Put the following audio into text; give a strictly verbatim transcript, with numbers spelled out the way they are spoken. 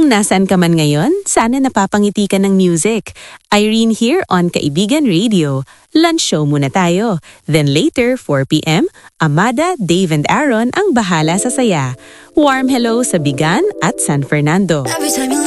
Kung nasan ka man ngayon, sana napapangiti ka ng music. Irene here on Kaibigan Radio. Lunch show muna tayo. Then later, four p m, Amada, Dave and Aaron ang bahala sa saya. Warm hello sa Bigan at San Fernando. Every time you